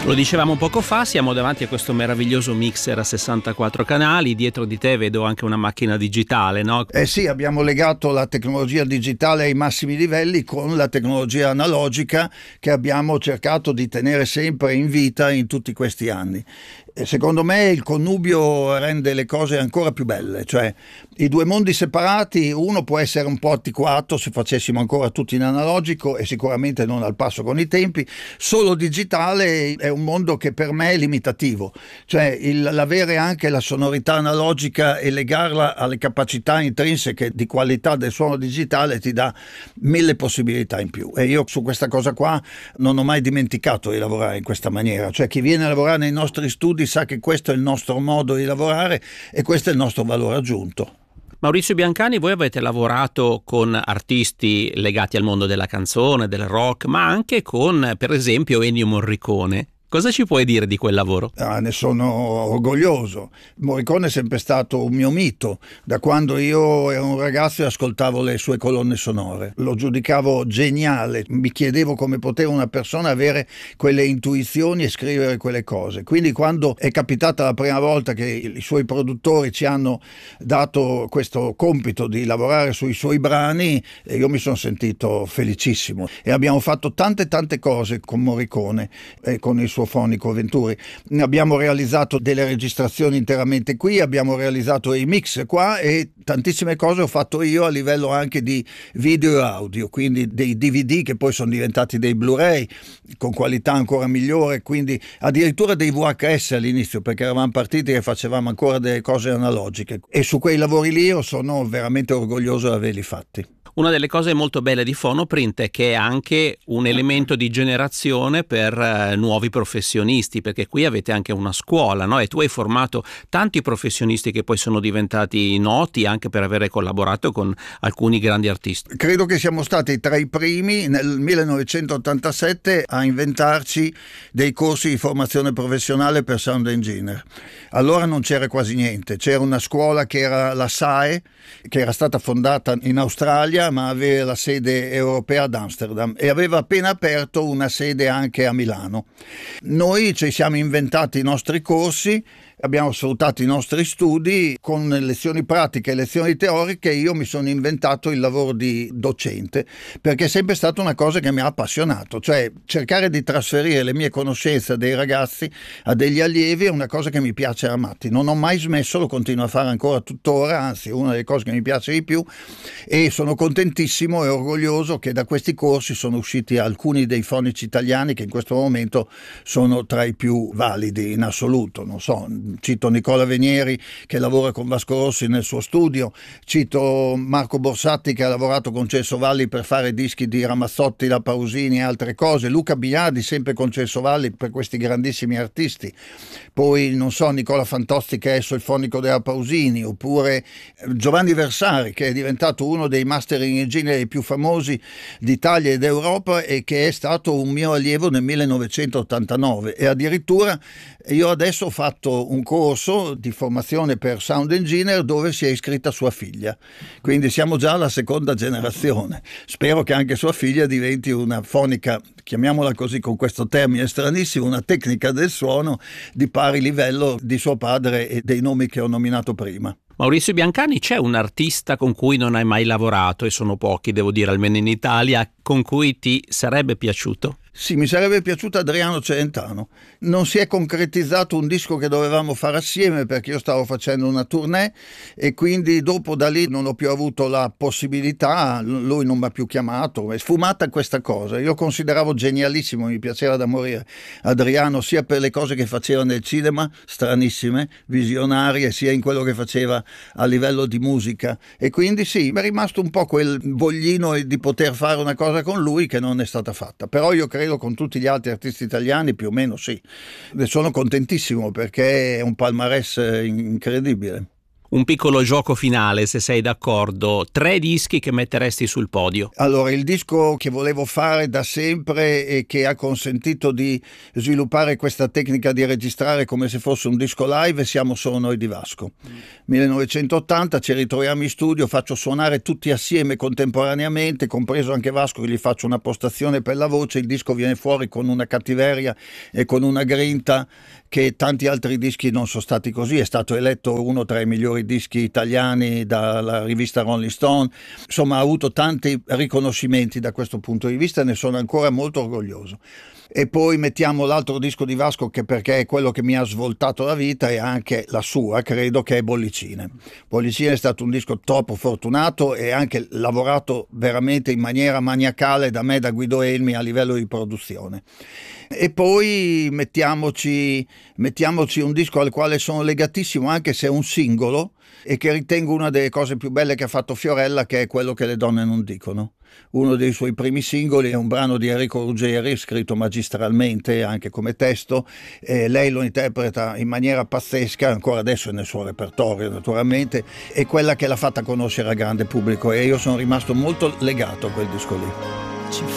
Lo dicevamo poco fa, siamo davanti a questo meraviglioso mixer a 64 canali, dietro di te vedo anche una macchina digitale, no? Sì, abbiamo legato la tecnologia digitale ai massimi livelli con la tecnologia analogica che abbiamo cercato di tenere sempre in vita in tutti questi anni. E secondo me il connubio rende le cose ancora più belle, cioè i due mondi separati, uno può essere un po' antiquato se facessimo ancora tutto in analogico e sicuramente non al passo con i tempi, solo digitale è un mondo che per me è limitativo, cioè l'avere anche la sonorità analogica e legarla alle capacità intrinseche di qualità del suono digitale ti dà 1000 possibilità in più, e io su questa cosa qua non ho mai dimenticato di lavorare in questa maniera, cioè chi viene a lavorare nei nostri studi sa che questo è il nostro modo di lavorare e questo è il nostro valore aggiunto. Maurizio Biancani, voi avete lavorato con artisti legati al mondo della canzone, del rock, ma anche con, per esempio, Ennio Morricone. Cosa ci puoi dire di quel lavoro? Ne sono orgoglioso. Morricone è sempre stato un mio mito. Da quando io ero un ragazzo e ascoltavo le sue colonne sonore. Lo giudicavo geniale. Mi chiedevo come poteva una persona avere quelle intuizioni e scrivere quelle cose. Quindi quando è capitata la prima volta che i suoi produttori ci hanno dato questo compito di lavorare sui suoi brani, io mi sono sentito felicissimo. E abbiamo fatto tante cose con Morricone e con il suo fonico Venturi. Abbiamo realizzato delle registrazioni interamente qui, abbiamo realizzato i mix qua e tantissime cose ho fatto io a livello anche di video e audio, quindi dei DVD che poi sono diventati dei Blu-ray con qualità ancora migliore, quindi addirittura dei VHS all'inizio, perché eravamo partiti e facevamo ancora delle cose analogiche, e su quei lavori lì io sono veramente orgoglioso di averli fatti. Una delle cose molto belle di Phonoprint è che è anche un elemento di generazione per nuovi professionisti, perché qui avete anche una scuola, no? E tu hai formato tanti professionisti che poi sono diventati noti anche per avere collaborato con alcuni grandi artisti. Credo che siamo stati tra i primi nel 1987 a inventarci dei corsi di formazione professionale per sound engineer. Allora non c'era quasi niente, c'era una scuola che era la SAE, che era stata fondata in Australia ma aveva la sede europea ad Amsterdam e aveva appena aperto una sede anche a Milano. Noi ci siamo inventati i nostri corsi, abbiamo sfruttato i nostri studi con lezioni pratiche e lezioni teoriche. Io mi sono inventato il lavoro di docente perché è sempre stata una cosa che mi ha appassionato, cioè cercare di trasferire le mie conoscenze dei ragazzi a degli allievi è una cosa che mi piace a matti. Non ho mai smesso, lo continuo a fare ancora tuttora, anzi una delle cose che mi piace di più, e sono contentissimo e orgoglioso che da questi corsi sono usciti alcuni dei fonici italiani che in questo momento sono tra i più validi in assoluto. Non so, cito Nicola Venieri che lavora con Vasco Rossi nel suo studio, cito Marco Borsatti che ha lavorato con Celso Valli per fare dischi di Ramazzotti, La Pausini e altre cose, Luca Bignardi sempre con Celso Valli per questi grandissimi artisti, poi non so, Nicola Fantozzi che è adesso il fonico della Pausini, oppure Giovanni Versari che è diventato uno dei mastering engineer più famosi d'Italia ed Europa e che è stato un mio allievo nel 1989, e addirittura io adesso ho fatto un corso di formazione per sound engineer dove si è iscritta sua figlia, quindi siamo già alla seconda generazione. Spero che anche sua figlia diventi una fonica, chiamiamola così con questo termine stranissimo, una tecnica del suono di pari livello di suo padre e dei nomi che ho nominato prima. Maurizio Biancani, c'è un artista con cui non hai mai lavorato, e sono pochi, devo dire, almeno in Italia, con cui ti sarebbe piaciuto? Sì, mi sarebbe piaciuto Adriano Celentano. Non si è concretizzato un disco che dovevamo fare assieme perché io stavo facendo una tournée e quindi dopo da lì non ho più avuto la possibilità, lui non mi ha più chiamato, è sfumata questa cosa. Io consideravo genialissimo, mi piaceva da morire Adriano, sia per le cose che faceva nel cinema, stranissime, visionarie, sia in quello che faceva a livello di musica, e quindi sì, mi è rimasto un po' quel voglino di poter fare una cosa con lui che non è stata fatta, però io credo con tutti gli altri artisti italiani più o meno sì, ne sono contentissimo perché è un palmarès incredibile. un piccolo gioco finale, se sei d'accordo. 3 dischi che metteresti sul podio. Allora, il disco che volevo fare da sempre e che ha consentito di sviluppare questa tecnica di registrare come se fosse un disco live, Siamo solo noi di Vasco. 1980, ci ritroviamo in studio, faccio suonare tutti assieme contemporaneamente, compreso anche Vasco, che gli faccio una postazione per la voce. Il disco viene fuori con una cattiveria e con una grinta che tanti altri dischi non sono stati così. È stato eletto uno tra i migliori dischi italiani dalla rivista Rolling Stone. Insomma, ha avuto tanti riconoscimenti da questo punto di vista e ne sono ancora molto orgoglioso. E poi mettiamo l'altro disco di Vasco, che perché è quello che mi ha svoltato la vita e anche la sua, credo, che è Bollicine. Bollicine è stato un disco troppo fortunato e anche lavorato veramente in maniera maniacale da me, da Guido Elmi, a livello di produzione. E poi mettiamoci un disco al quale sono legatissimo, anche se è un singolo, e che ritengo una delle cose più belle che ha fatto Fiorella, che è Quello che le donne non dicono. Uno dei suoi primi singoli è un brano di Enrico Ruggeri, scritto magistralmente anche come testo, e lei lo interpreta in maniera pazzesca, ancora adesso è nel suo repertorio naturalmente, è quella che l'ha fatta conoscere al grande pubblico, e io sono rimasto molto legato a quel disco lì.